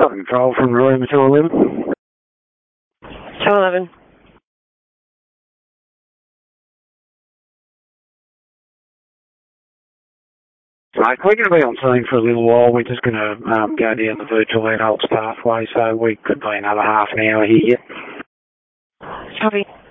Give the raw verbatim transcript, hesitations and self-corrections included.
Southern Control from Room two eleven. two eleven. Mate, we're going to be on scene for a little while. We're just going to um, go down the virtual adults pathway, so we could be another half an hour here. Copy.